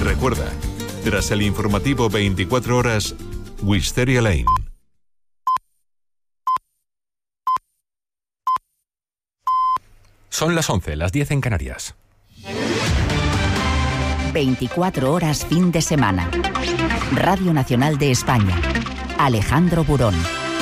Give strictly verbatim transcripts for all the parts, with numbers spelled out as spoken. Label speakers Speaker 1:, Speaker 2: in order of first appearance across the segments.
Speaker 1: recuerda, tras el informativo veinticuatro horas, Wisteria Lane.
Speaker 2: Son las once, las diez en Canarias.
Speaker 3: veinticuatro horas fin de semana. Radio Nacional de España. Alejandro Burón.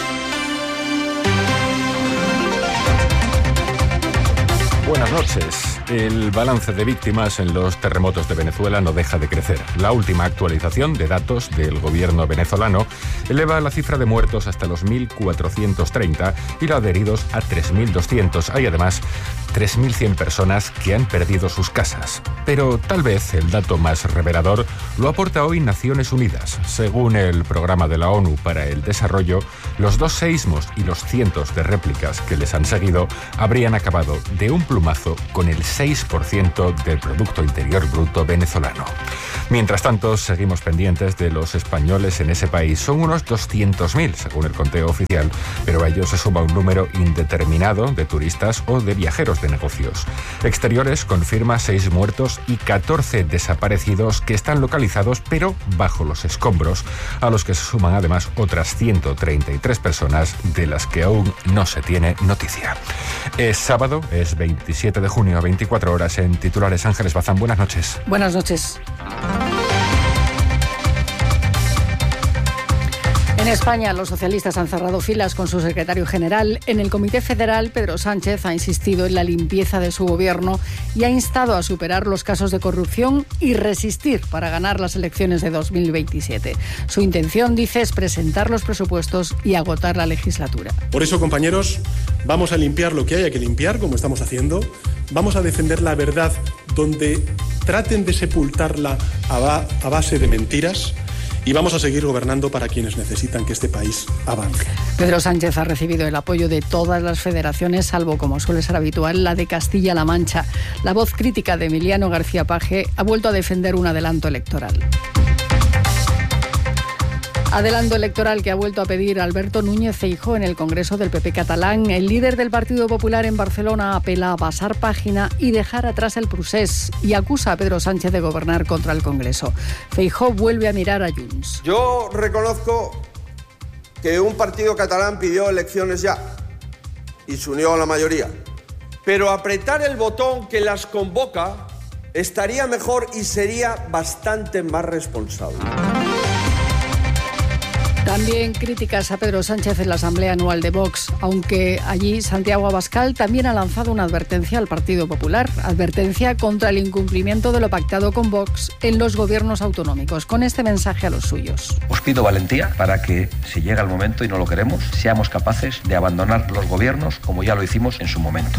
Speaker 2: Buenas noches. El balance de víctimas en los terremotos de Venezuela no deja de crecer. La última actualización de datos del gobierno venezolano eleva la cifra de muertos hasta los mil cuatrocientos treinta y la de heridos a tres mil doscientos. Hay además tres mil cien personas que han perdido sus casas. Pero tal vez el dato más revelador lo aporta hoy Naciones Unidas. Según el Programa de la ONU para el Desarrollo, los dos seísmos y los cientos de réplicas que les han seguido habrían acabado de un plumazo con el seis por ciento del Producto Interior Bruto venezolano. Mientras tanto, seguimos pendientes de los españoles en ese país. Son unos doscientos mil, según el conteo oficial, pero a ellos se suma un número indeterminado de turistas o de viajeros de negocios. Exteriores confirma seis muertos y catorce desaparecidos que están localizados, pero bajo los escombros, a los que se suman además otras ciento treinta y tres personas de las que aún no se tiene noticia. Es sábado, es veintisiete de junio, a veinticuatro horas en titulares. Ángeles Bazán, buenas noches.
Speaker 4: Buenas noches. En España, los socialistas han cerrado filas con su secretario general. En el Comité Federal, Pedro Sánchez ha insistido en la limpieza de su gobierno y ha instado a superar los casos de corrupción y resistir para ganar las elecciones de dos mil veintisiete. Su intención, dice, es presentar los presupuestos y agotar la legislatura.
Speaker 5: Por eso, compañeros, vamos a limpiar lo que haya que limpiar, como estamos haciendo. Vamos a defender la verdad donde traten de sepultarla a, ba- a base de mentiras. Y vamos a seguir gobernando para quienes necesitan que este país avance.
Speaker 4: Pedro Sánchez ha recibido el apoyo de todas las federaciones, salvo, como suele ser habitual, la de Castilla-La Mancha. La voz crítica de Emiliano García Paje ha vuelto a defender un adelanto electoral. Adelanto electoral que ha vuelto a pedir Alberto Núñez Feijóo en el Congreso del P P catalán. El líder del Partido Popular en Barcelona apela a pasar página y dejar atrás el procés y acusa a Pedro Sánchez de gobernar contra el Congreso. Feijóo vuelve a mirar a Junts.
Speaker 6: Yo reconozco que un partido catalán pidió elecciones ya y se unió a la mayoría. Pero apretar el botón que las convoca estaría mejor y sería bastante más responsable.
Speaker 4: También críticas a Pedro Sánchez en la Asamblea Anual de Vox, aunque allí Santiago Abascal también ha lanzado una advertencia al Partido Popular, advertencia contra el incumplimiento de lo pactado con Vox en los gobiernos autonómicos, con este mensaje a los suyos.
Speaker 7: Os pido valentía para que, si llega el momento y no lo queremos, seamos capaces de abandonar los gobiernos como ya lo hicimos en su momento.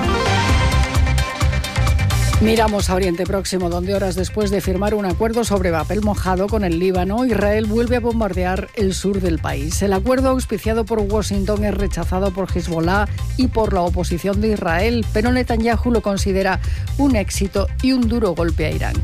Speaker 4: Miramos a Oriente Próximo, donde horas después de firmar un acuerdo sobre papel mojado con el Líbano, Israel vuelve a bombardear el sur del país. El acuerdo auspiciado por Washington es rechazado por Hezbollah y por la oposición de Israel, pero Netanyahu lo considera un éxito y un duro golpe a Irán.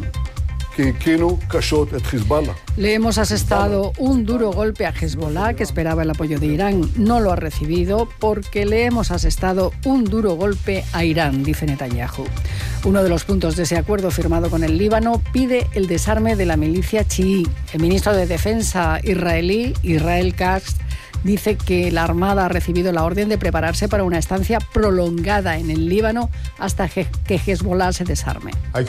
Speaker 4: Le hemos asestado un duro golpe a Hezbollah, que esperaba el apoyo de Irán. No lo ha recibido porque le hemos asestado un duro golpe a Irán, dice Netanyahu. Uno de los puntos de ese acuerdo firmado con el Líbano pide el desarme de la milicia chií. El ministro de Defensa israelí, Israel Katz, dice que la Armada ha recibido la orden de prepararse para una estancia prolongada en el Líbano hasta que Hezbollah se desarme.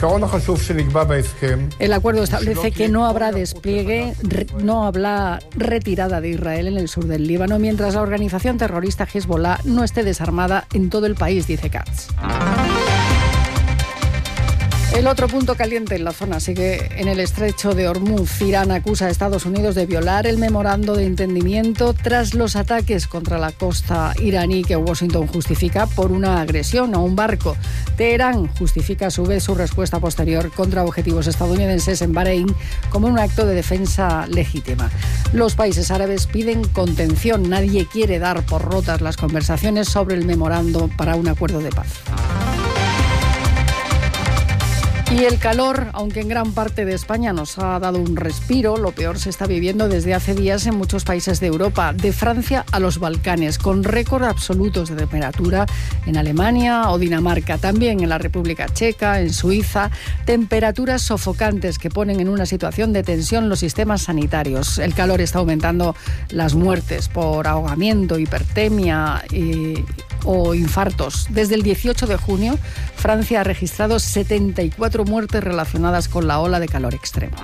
Speaker 4: El acuerdo establece que no habrá despliegue, no habrá retirada de Israel en el sur del Líbano, mientras la organización terrorista Hezbollah no esté desarmada en todo el país, dice Katz. El otro punto caliente en la zona sigue en el estrecho de Hormuz. Irán acusa a Estados Unidos de violar el memorando de entendimiento tras los ataques contra la costa iraní que Washington justifica por una agresión a un barco. Teherán justifica a su vez su respuesta posterior contra objetivos estadounidenses en Bahrein como un acto de defensa legítima. Los países árabes piden contención. Nadie quiere dar por rotas las conversaciones sobre el memorando para un acuerdo de paz. Y el calor, aunque en gran parte de España nos ha dado un respiro, lo peor se está viviendo desde hace días en muchos países de Europa, de Francia a los Balcanes, con récord absolutos de temperatura en Alemania o Dinamarca, también en la República Checa, en Suiza, temperaturas sofocantes que ponen en una situación de tensión los sistemas sanitarios. El calor está aumentando las muertes por ahogamiento, hipertermia y o infartos. Desde el dieciocho de junio, Francia ha registrado setenta y cuatro muertes relacionadas con la ola de calor extremo.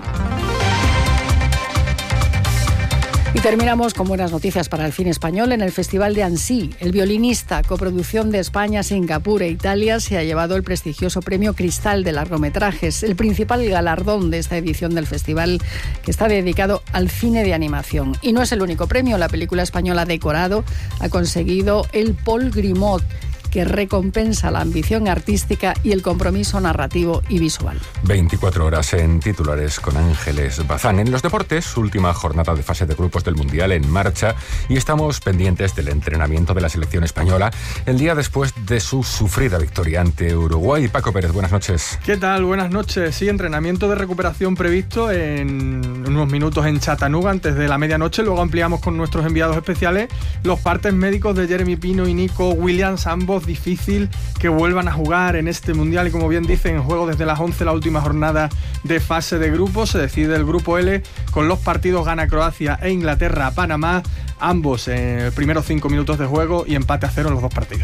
Speaker 4: Y terminamos con buenas noticias para el cine español. En el Festival de Annecy, El violinista, coproducción de España, Singapur e Italia, se ha llevado el prestigioso premio Cristal de largometrajes, el principal galardón de esta edición del festival, que está dedicado al cine de animación. Y no es el único premio. La película española Decorado ha conseguido el Paul Grimaud, que recompensa la ambición artística y el compromiso narrativo y visual.
Speaker 2: veinticuatro horas en titulares con Ángeles Bazán. En los deportes, última jornada de fase de grupos del Mundial en marcha y estamos pendientes del entrenamiento de la selección española el día después de su sufrida victoria ante Uruguay. Paco Pérez, buenas noches.
Speaker 8: ¿Qué tal? Buenas noches. Sí, entrenamiento de recuperación previsto en unos minutos en Chattanooga antes de la medianoche. Luego ampliamos con nuestros enviados especiales los partes médicos de Jeremy Pino y Nico Williams, ambos difícil que vuelvan a jugar en este Mundial y, como bien dicen, en juego desde las once la última jornada de fase de grupos. Se decide el grupo L con los partidos gana Croacia e Inglaterra a Panamá, ambos en los primeros cinco minutos de juego y empate a cero en los dos partidos.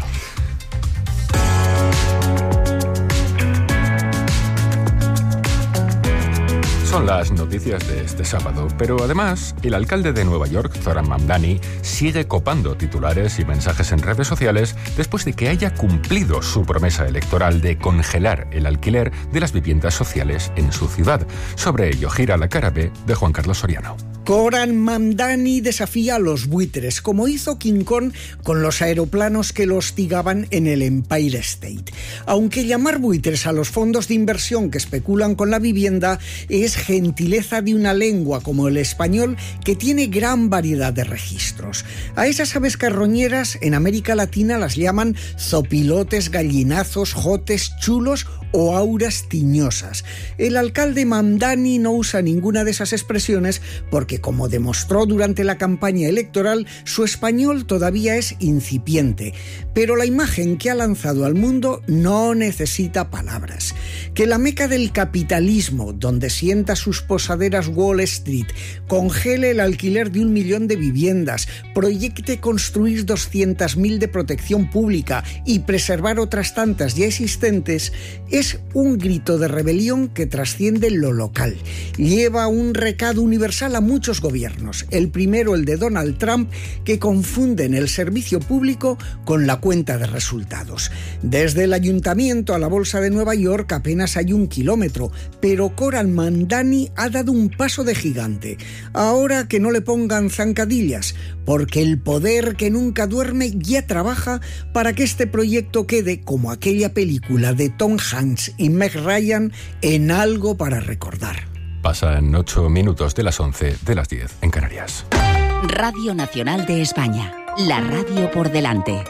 Speaker 2: Son las noticias de este sábado, pero además el alcalde de Nueva York, Zoran Mamdani, sigue copando titulares y mensajes en redes sociales después de que haya cumplido su promesa electoral de congelar el alquiler de las viviendas sociales en su ciudad. Sobre ello gira la cara B de Juan Carlos Soriano.
Speaker 9: Zoran Mamdani desafía a los buitres, como hizo King Kong con los aeroplanos que lo hostigaban en el Empire State. Aunque llamar buitres a los fondos de inversión que especulan con la vivienda es gentileza de una lengua como el español, que tiene gran variedad de registros. A esas aves carroñeras en América Latina las llaman zopilotes, gallinazos, jotes, chulos o auras tiñosas. El alcalde Mamdani no usa ninguna de esas expresiones porque, como demostró durante la campaña electoral, su español todavía es incipiente. Pero la imagen que ha lanzado al mundo no necesita palabras. Que la meca del capitalismo, donde sienta sus posaderas Wall Street, congele el alquiler de un millón de viviendas, proyecte construir doscientas mil de protección pública y preservar otras tantas ya existentes, es un grito de rebelión que trasciende lo local. Lleva un recado universal a muchos gobiernos. El primero, el de Donald Trump, que confunden el servicio público con la cuenta de resultados. Desde el ayuntamiento a la Bolsa de Nueva York apenas hay un kilómetro, pero Zoran Mamdani ha dado un paso de gigante. Ahora que no le pongan zancadillas, porque el poder que nunca duerme ya trabaja para que este proyecto quede, como aquella película de Tom Hanks y Meg Ryan, en algo para recordar.
Speaker 2: Pasan ocho minutos de las once de las diez en Canarias.
Speaker 3: Radio Nacional de España, la radio por delante.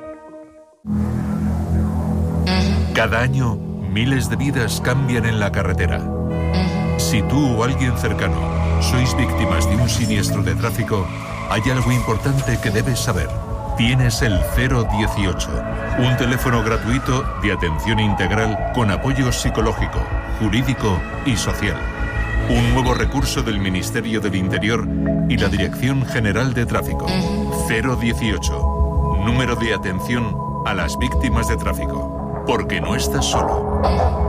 Speaker 1: Cada año, miles de vidas cambian en la carretera. Si tú o alguien cercano sois víctimas de un siniestro de tráfico, hay algo importante que debes saber. Tienes el cero dieciocho, un teléfono gratuito de atención integral con apoyo psicológico, jurídico y social. Un nuevo recurso del Ministerio del Interior y la Dirección General de Tráfico. cero dieciocho, número de atención a las víctimas de tráfico. Porque no estás solo.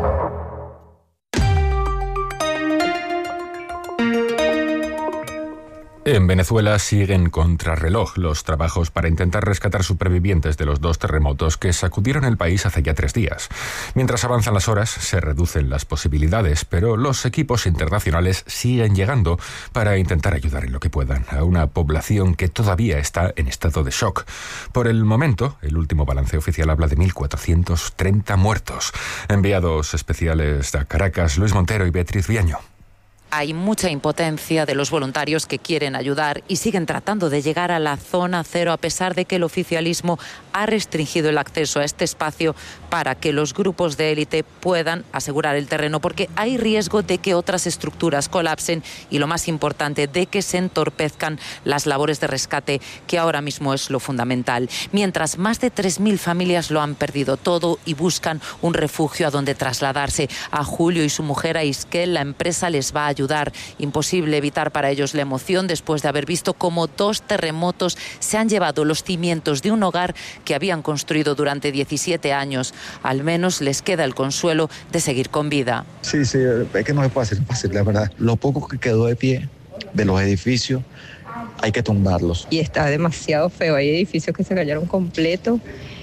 Speaker 2: En Venezuela siguen contrarreloj los trabajos para intentar rescatar supervivientes de los dos terremotos que sacudieron el país hace ya tres días. Mientras avanzan las horas, se reducen las posibilidades, pero los equipos internacionales siguen llegando para intentar ayudar en lo que puedan a una población que todavía está en estado de shock. Por el momento, el último balance oficial habla de mil cuatrocientos treinta muertos. Enviados especiales a Caracas, Luis Montero y Beatriz Viaño.
Speaker 10: Hay mucha impotencia de los voluntarios que quieren ayudar y siguen tratando de llegar a la zona cero a pesar de que el oficialismo ha restringido el acceso a este espacio para que los grupos de élite puedan asegurar el terreno, porque hay riesgo de que otras estructuras colapsen y, lo más importante, de que se entorpezcan las labores de rescate, que ahora mismo es lo fundamental. Mientras más de tres mil familias lo han perdido todo y buscan un refugio a donde trasladarse. A Julio y su mujer, a Isquel, la empresa les va a ayudar. Imposible evitar para ellos la emoción después de haber visto cómo dos terremotos se han llevado los cimientos de un hogar que habían construido durante diecisiete años. Al menos les queda el consuelo de seguir con vida.
Speaker 11: Sí, sí, es que no es fácil, fácil, la verdad. Lo poco que quedó de pie de los edificios, hay que tumbarlos.
Speaker 12: Y está demasiado feo, hay edificios que se cayeron completos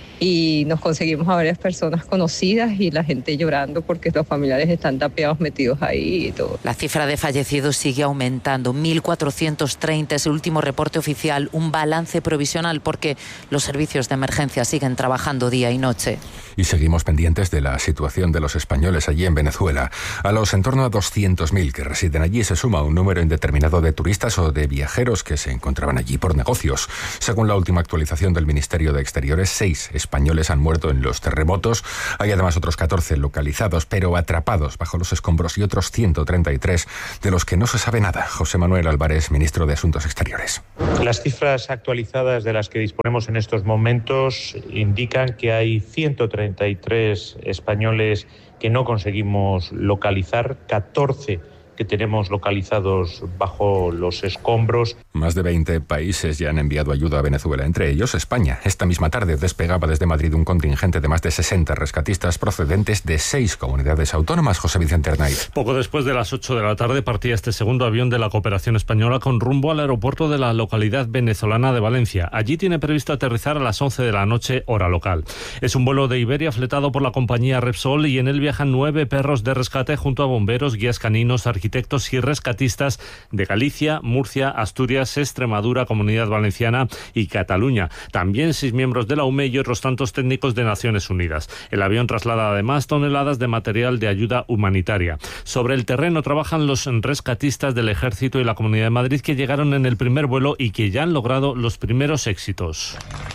Speaker 12: y nos conseguimos a varias personas conocidas y la gente llorando porque los familiares están tapiados, metidos ahí y todo.
Speaker 10: La cifra de fallecidos sigue aumentando, mil cuatrocientos treinta es el último reporte oficial, un balance provisional porque los servicios de emergencia siguen trabajando día y noche.
Speaker 2: Y seguimos pendientes de la situación de los españoles allí en Venezuela. A los en torno a doscientos mil que residen allí se suma un número indeterminado de turistas o de viajeros que se encontraban allí por negocios. Según la última actualización del Ministerio de Exteriores, seis españoles han muerto en los terremotos. Hay además otros catorce localizados, pero atrapados bajo los escombros, y otros ciento treinta y tres de los que no se sabe nada. José Manuel Álvarez, ministro de Asuntos Exteriores.
Speaker 13: Las cifras actualizadas de las que disponemos en estos momentos indican que hay ciento treinta y tres españoles que no conseguimos localizar, catorce que tenemos localizados bajo los escombros.
Speaker 2: Más de veinte países ya han enviado ayuda a Venezuela, entre ellos España. Esta misma tarde despegaba desde Madrid un contingente de más de sesenta rescatistas procedentes de seis comunidades autónomas. José Vicente Arnaiz.
Speaker 14: Poco después de las ocho de la tarde partía este segundo avión de la cooperación española con rumbo al aeropuerto de la localidad venezolana de Valencia. Allí tiene previsto aterrizar a las once de la noche, hora local. Es un vuelo de Iberia fletado por la compañía Repsol y en él viajan nueve perros de rescate junto a bomberos, guías caninos, arquitectos y rescatistas de Galicia, Murcia, Asturias, Extremadura, Comunidad Valenciana y Cataluña. También seis miembros de la U M E y otros tantos técnicos de Naciones Unidas. El avión traslada además toneladas de material de ayuda humanitaria. Sobre el terreno trabajan los rescatistas del Ejército y la Comunidad de Madrid, que llegaron en el primer vuelo y que ya han logrado los primeros éxitos.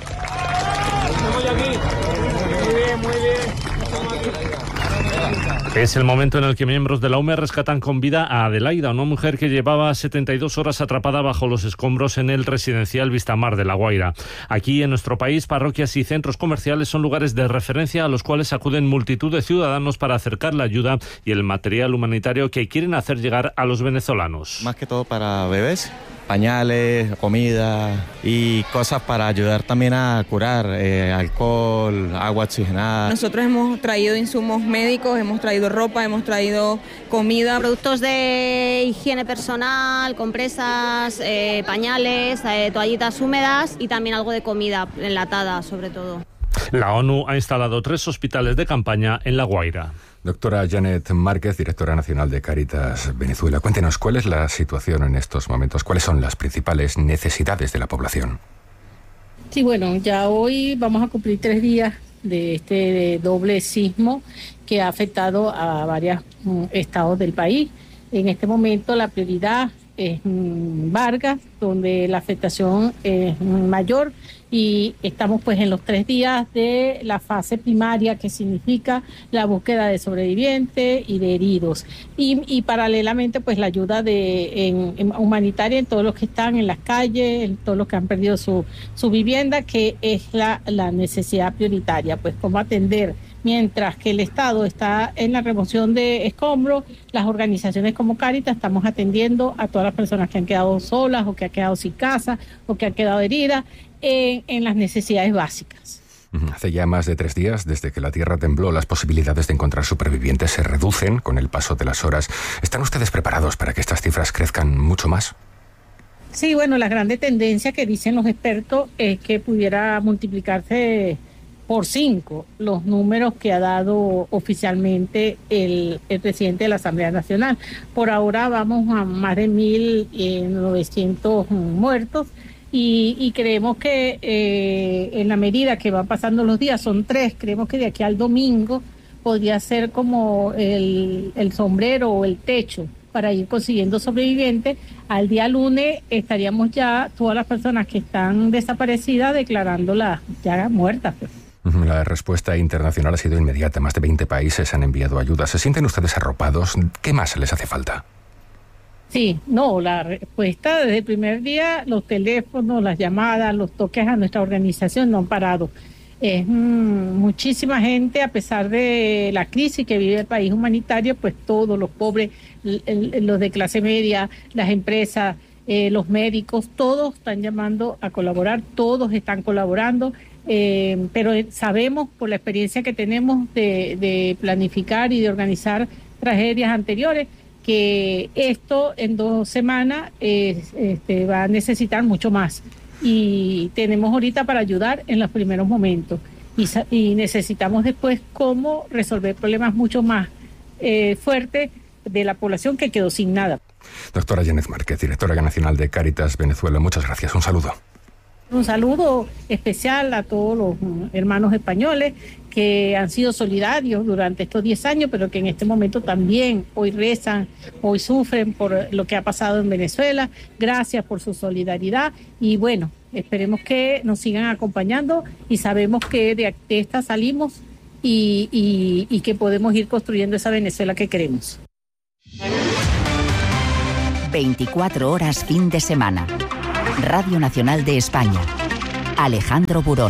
Speaker 14: Es el momento en el que miembros de la U M E rescatan con vida a Adelaida, una mujer que llevaba setenta y dos horas atrapada bajo los escombros en el residencial Vistamar de La Guaira. Aquí en nuestro país, parroquias y centros comerciales son lugares de referencia a los cuales acuden multitud de ciudadanos para acercar la ayuda y el material humanitario que quieren hacer llegar a los venezolanos.
Speaker 15: Más que todo para bebés, pañales, comida y cosas para ayudar también a curar, eh, alcohol, agua oxigenada.
Speaker 16: Nosotros hemos traído insumos médicos, hemos traído ropa, hemos traído comida.
Speaker 17: Productos de higiene personal, compresas, eh, pañales, eh, toallitas húmedas y también algo de comida enlatada sobre todo.
Speaker 14: La ONU ha instalado tres hospitales de campaña en La Guaira.
Speaker 2: Doctora Janet Márquez, directora nacional de Cáritas Venezuela. Cuéntenos, ¿cuál es la situación en estos momentos? ¿Cuáles son las principales necesidades de la población?
Speaker 18: Sí, bueno, ya hoy vamos a cumplir tres días de este doble sismo que ha afectado a varios um, estados del país. En este momento la prioridad es um, Vargas, donde la afectación es mayor, y estamos pues en los tres días de la fase primaria, que significa la búsqueda de sobrevivientes y de heridos, y, y paralelamente pues la ayuda de en, en humanitaria en todos los que están en las calles, en todos los que han perdido su, su vivienda, que es la, la necesidad prioritaria, pues cómo atender. Mientras que el Estado está en la remoción de escombros, las organizaciones como Cáritas estamos atendiendo a todas las personas que han quedado solas o que han quedado sin casa o que han quedado heridas en, en las necesidades básicas.
Speaker 2: Hace ya más de tres días, desde que la tierra tembló, las posibilidades de encontrar supervivientes se reducen con el paso de las horas. ¿Están ustedes preparados para que estas cifras crezcan mucho más?
Speaker 18: Sí, bueno, la grande tendencia que dicen los expertos es que pudiera multiplicarse por cinco los números que ha dado oficialmente el, el presidente de la Asamblea Nacional. Por ahora vamos a más de mil novecientos muertos y, y creemos que eh, en la medida que van pasando los días, son tres, creemos que de aquí al domingo podría ser como el, el sombrero o el techo para ir consiguiendo sobrevivientes. Al día lunes estaríamos ya todas las personas que están desaparecidas declarándolas ya muertas, pues.
Speaker 2: La respuesta internacional ha sido inmediata. Más de veinte países han enviado ayuda. ¿Se sienten ustedes arropados? ¿Qué más les hace falta?
Speaker 18: Sí, no, la respuesta desde el primer día, los teléfonos, las llamadas, los toques a nuestra organización no han parado. Es mmm, muchísima gente, a pesar de la crisis que vive el país humanitario, pues todos los pobres, los de clase media, las empresas, eh, los médicos, todos están llamando a colaborar, todos están colaborando. Eh, pero sabemos por la experiencia que tenemos de, de planificar y de organizar tragedias anteriores que esto en dos semanas eh, este, va a necesitar mucho más y tenemos ahorita para ayudar en los primeros momentos y, y necesitamos después cómo resolver problemas mucho más eh, fuertes de la población que quedó sin nada.
Speaker 2: Doctora Janet Márquez, directora nacional de Cáritas Venezuela, muchas gracias, un saludo.
Speaker 18: Un saludo especial a todos los hermanos españoles que han sido solidarios durante estos diez años, pero que en este momento también hoy rezan, hoy sufren por lo que ha pasado en Venezuela. Gracias por su solidaridad y bueno, esperemos que nos sigan acompañando y sabemos que de esta salimos y, y, y que podemos ir construyendo esa Venezuela que queremos.
Speaker 3: veinticuatro horas fin de semana. Radio Nacional de España. Alejandro Burón.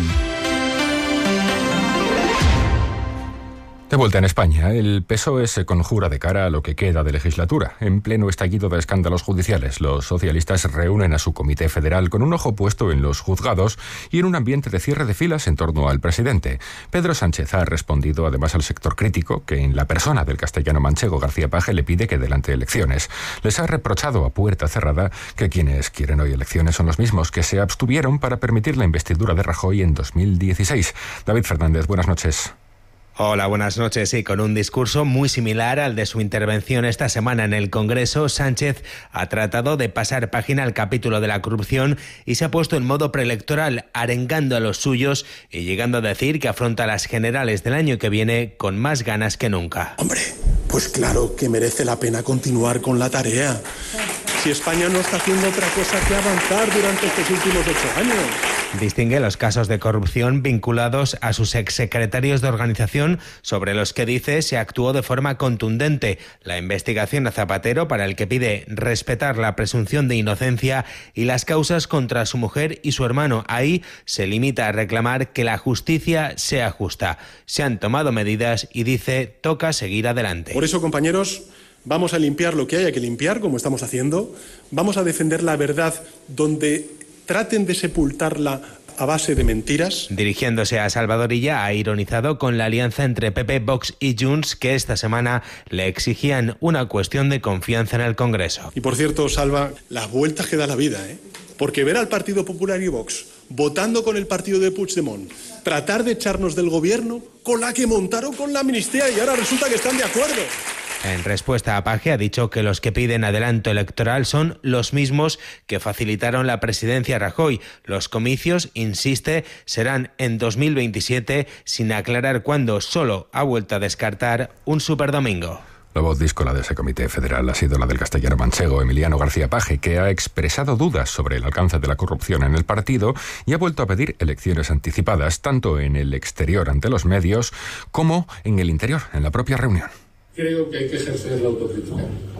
Speaker 2: De vuelta en España, el P S O E se conjura de cara a lo que queda de legislatura. En pleno estallido de escándalos judiciales, los socialistas reúnen a su comité federal con un ojo puesto en los juzgados y en un ambiente de cierre de filas en torno al presidente. Pedro Sánchez ha respondido además al sector crítico que en la persona del castellano manchego García Page le pide que adelante elecciones. Les ha reprochado a puerta cerrada que quienes quieren hoy elecciones son los mismos que se abstuvieron para permitir la investidura de Rajoy en dos mil dieciséis. David Fernández, buenas noches.
Speaker 19: Hola, buenas noches. Sí, con un discurso muy similar al de su intervención esta semana en el Congreso, Sánchez ha tratado de pasar página al capítulo de la corrupción y se ha puesto en modo preelectoral, arengando a los suyos y llegando a decir que afronta las generales del año que viene con más ganas que nunca.
Speaker 5: Hombre, pues claro que merece la pena continuar con la tarea. Si España no está haciendo otra cosa que avanzar durante estos últimos ocho años.
Speaker 19: Distingue los casos de corrupción vinculados a sus exsecretarios de organización sobre los que dice se actuó de forma contundente. La investigación a Zapatero, para el que pide respetar la presunción de inocencia, y las causas contra su mujer y su hermano. Ahí se limita a reclamar que la justicia sea justa. Se han tomado medidas y dice toca seguir adelante.
Speaker 5: Por eso, compañeros, vamos a limpiar lo que haya que limpiar, como estamos haciendo. Vamos a defender la verdad donde traten de sepultarla a base de mentiras.
Speaker 19: Dirigiéndose a Salvador Illa, ha ironizado con la alianza entre P P, Vox y Junts, que esta semana le exigían una cuestión de confianza en el Congreso.
Speaker 5: Y por cierto, Salva, las vueltas que da la vida, ¿eh? Porque ver al Partido Popular y Vox votando con el partido de Puigdemont, tratar de echarnos del gobierno con la que montaron con la amnistía y ahora resulta que están de acuerdo.
Speaker 19: En respuesta a Page ha dicho que los que piden adelanto electoral son los mismos que facilitaron la presidencia a Rajoy. Los comicios, insiste, serán en dos mil veintisiete, sin aclarar cuándo. Solo ha vuelto a descartar un superdomingo.
Speaker 2: La voz díscola de ese comité federal ha sido la del castellano manchego Emiliano García Page, que ha expresado dudas sobre el alcance de la corrupción en el partido y ha vuelto a pedir elecciones anticipadas, tanto en el exterior ante los medios como en el interior, en la propia reunión.
Speaker 20: Creo que hay que ejercer la autocrítica.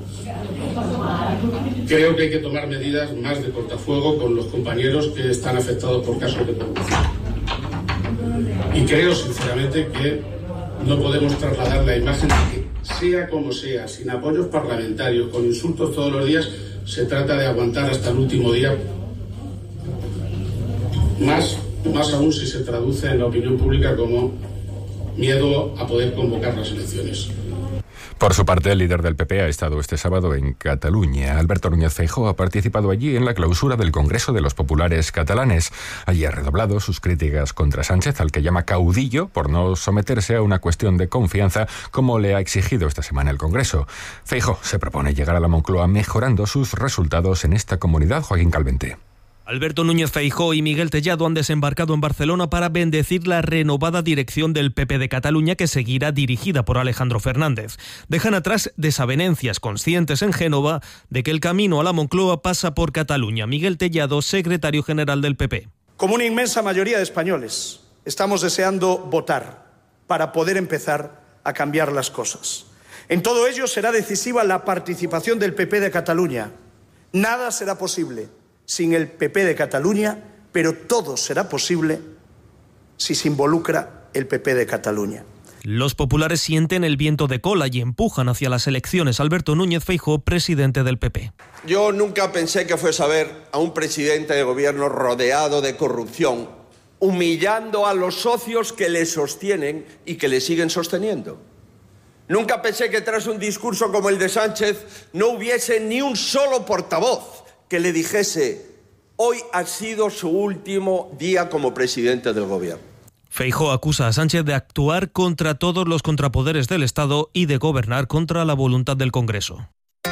Speaker 20: Creo que hay que tomar medidas más de cortafuego con los compañeros que están afectados por casos de corrupción. Y creo, sinceramente, que no podemos trasladar la imagen de que, sea como sea, sin apoyos parlamentarios, con insultos todos los días, se trata de aguantar hasta el último día. Más, más aún si se traduce en la opinión pública como miedo a poder convocar las elecciones.
Speaker 2: Por su parte, el líder del P P ha estado este sábado en Cataluña. Alberto Núñez Feijóo ha participado allí en la clausura del Congreso de los Populares catalanes. Allí ha redoblado sus críticas contra Sánchez, al que llama caudillo por no someterse a una cuestión de confianza como le ha exigido esta semana el Congreso. Feijóo se propone llegar a la Moncloa mejorando sus resultados en esta comunidad. Joaquín Calvente.
Speaker 21: Alberto Núñez Feijóo y Miguel Tellado han desembarcado en Barcelona para bendecir la renovada dirección del P P de Cataluña, que seguirá dirigida por Alejandro Fernández. Dejan atrás desavenencias, conscientes en Génova de que el camino a la Moncloa pasa por Cataluña. Miguel Tellado, secretario general del P P.
Speaker 22: Como una inmensa mayoría de españoles, estamos deseando votar para poder empezar a cambiar las cosas. En todo ello será decisiva la participación del P P de Cataluña. Nada será posible sin el P P de Cataluña, pero todo será posible si se involucra el P P de Cataluña.
Speaker 21: Los populares sienten el viento de cola y empujan hacia las elecciones. Alberto Núñez Feijóo, presidente del P P.
Speaker 6: Yo nunca pensé que fuese a ver a un presidente de gobierno rodeado de corrupción, humillando a los socios que le sostienen y que le siguen sosteniendo. Nunca pensé que tras un discurso como el de Sánchez no hubiese ni un solo portavoz que le dijese: hoy ha sido su último día como presidente del gobierno.
Speaker 21: Feijóo acusa a Sánchez de actuar contra todos los contrapoderes del Estado y de gobernar contra la voluntad del Congreso.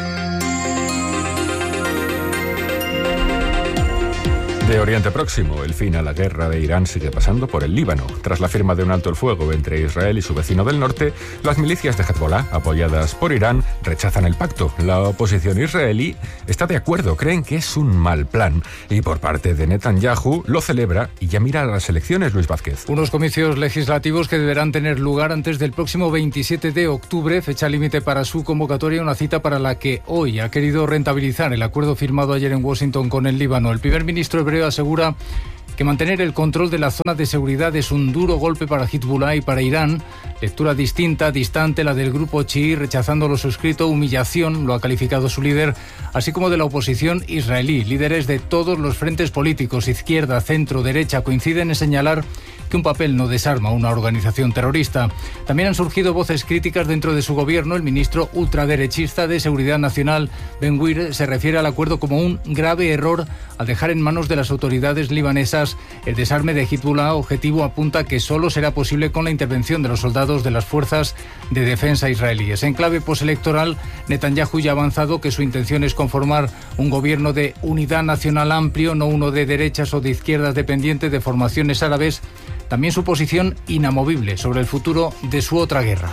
Speaker 2: De Oriente Próximo, el fin a la guerra de Irán sigue pasando por el Líbano. Tras la firma de un alto el fuego entre Israel y su vecino del norte, las milicias de Hezbolá, apoyadas por Irán, rechazan el pacto. La oposición israelí está de acuerdo, creen que es un mal plan. Y por parte de Netanyahu lo celebra y ya mira a las elecciones, Luis Vázquez.
Speaker 23: Unos comicios legislativos que deberán tener lugar antes del próximo veintisiete de octubre, fecha límite para su convocatoria, una cita para la que hoy ha querido rentabilizar el acuerdo firmado ayer en Washington con el Líbano. El primer ministro hebreo asegura que mantener el control de la zona de seguridad es un duro golpe para Hezbolá y para Irán. Lectura distinta, distante, la del grupo chií, rechazando lo suscrito, humillación, lo ha calificado su líder, así como de la oposición israelí. Líderes de todos los frentes políticos, izquierda, centro, derecha, coinciden en señalar que un papel no desarma una organización terrorista. También han surgido voces críticas dentro de su gobierno. El ministro ultraderechista de Seguridad Nacional, Ben Gvir, se refiere al acuerdo como un grave error al dejar en manos de las autoridades libanesas el desarme de Hezbolá. Objetivo apunta que solo será posible con la intervención de los soldados de las fuerzas de defensa israelíes. En clave postelectoral, Netanyahu ya ha avanzado que su intención es conformar un gobierno de unidad nacional amplio, no uno de derechas o de izquierdas dependiente de formaciones árabes. También su posición inamovible sobre el futuro de su otra guerra.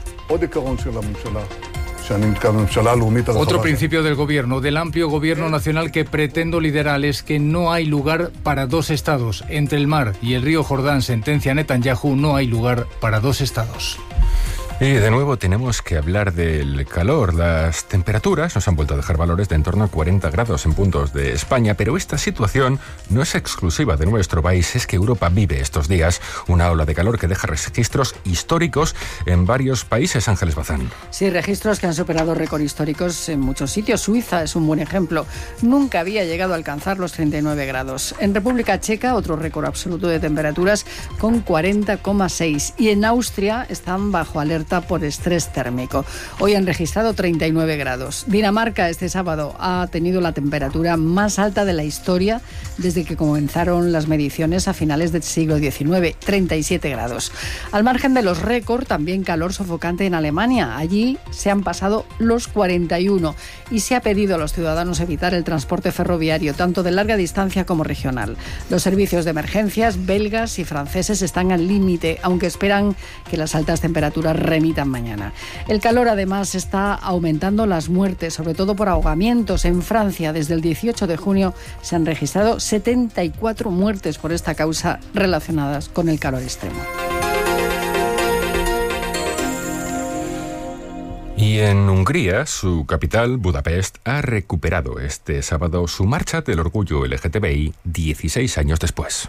Speaker 23: Otro principio del gobierno, del amplio gobierno nacional que pretendo liderar, es que no hay lugar para dos estados. Entre el mar y el río Jordán, sentencia Netanyahu, no hay lugar para dos estados.
Speaker 2: Y de nuevo tenemos que hablar del calor. Las temperaturas nos han vuelto a dejar valores de en torno a cuarenta grados en puntos de España, pero esta situación no es exclusiva de nuestro país. Es que Europa vive estos días una ola de calor que deja registros históricos en varios países. Ángeles Bazán.
Speaker 4: Sí, registros que han superado récords históricos en muchos sitios. Suiza es un buen ejemplo. Nunca había llegado a alcanzar los treinta y nueve grados. En República Checa, otro récord absoluto de temperaturas con cuarenta coma seis. Y en Austria están bajo alerta por estrés térmico. Hoy han registrado treinta y nueve grados. Dinamarca este sábado ha tenido la temperatura más alta de la historia desde que comenzaron las mediciones a finales del siglo diecinueve, treinta y siete grados. Al margen de los récords, también calor sofocante en Alemania. Allí se han pasado los cuarenta y uno y se ha pedido a los ciudadanos evitar el transporte ferroviario, tanto de larga distancia como regional. Los servicios de emergencias belgas y franceses están al límite, aunque esperan que las altas temperaturas remitan mañana. El calor además está aumentando las muertes, sobre todo por ahogamientos. En Francia, desde el dieciocho de junio, se han registrado setenta y cuatro muertes por esta causa relacionadas con el calor extremo.
Speaker 2: Y en Hungría, su capital, Budapest, ha recuperado este sábado su marcha del orgullo L G T B I dieciséis años después.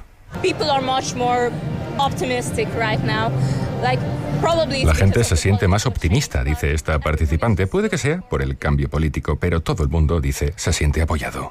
Speaker 2: La gente se siente más optimista, dice esta participante. Puede que sea por el cambio político, pero todo el mundo dice se siente apoyado.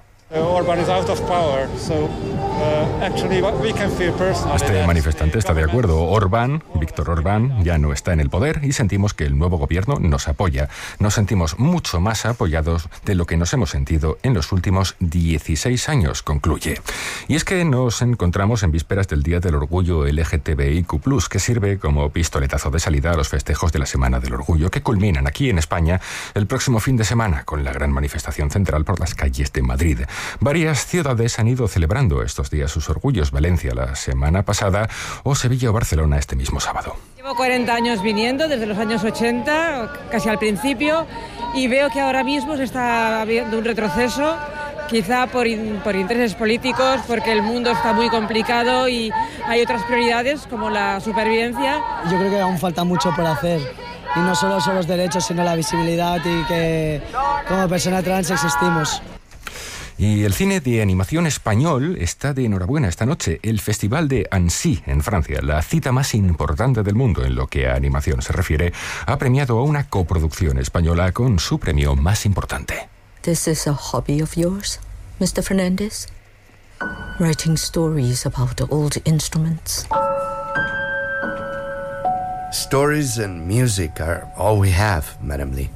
Speaker 2: Este manifestante está de acuerdo. Orbán, Víctor Orbán, ya no está en el poder y sentimos que el nuevo gobierno nos apoya. Nos sentimos mucho más apoyados de lo que nos hemos sentido en los últimos dieciséis años, concluye. Y es que nos encontramos en vísperas del Día del Orgullo L G T B I Q plus, que sirve como pistoletazo de salida a los festejos de la Semana del Orgullo, que culminan aquí en España el próximo fin de semana con la gran manifestación central por las calles de Madrid. Varias ciudades han ido celebrando estos días sus orgullos. Valencia la semana pasada o Sevilla o Barcelona este mismo sábado.
Speaker 7: Llevo cuarenta años viniendo, desde los años ochenta, casi al principio, y veo que ahora mismo se está habiendo un retroceso, quizá por, in, por intereses políticos, porque el mundo está muy complicado y hay otras prioridades como la supervivencia.
Speaker 8: Yo creo que aún falta mucho por hacer, y no solo son los derechos, sino la visibilidad y que como persona trans existimos.
Speaker 2: Y el cine de animación español está de enhorabuena esta noche. El Festival de Annecy, en Francia, la cita más importante del mundo en lo que a animación se refiere, ha premiado a una coproducción española con su premio más importante.
Speaker 9: This is a hobby of yours, mister Fernandez? Writing stories about old instruments.
Speaker 24: Stories and music are all we have, Madame Lee.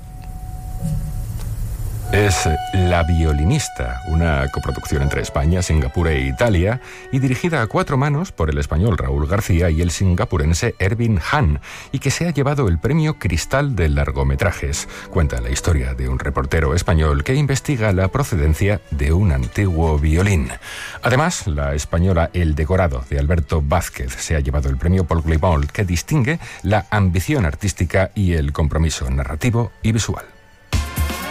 Speaker 2: Es La violinista, una coproducción entre España, Singapur e Italia, y dirigida a cuatro manos por el español Raúl García y el singapurense Ervin Han, y que se ha llevado el premio Cristal de largometrajes. Cuenta la historia de un reportero español que investiga la procedencia de un antiguo violín. Además, la española El Decorado, de Alberto Vázquez, se ha llevado el premio Paul Glimol, que distingue la ambición artística y el compromiso narrativo y visual.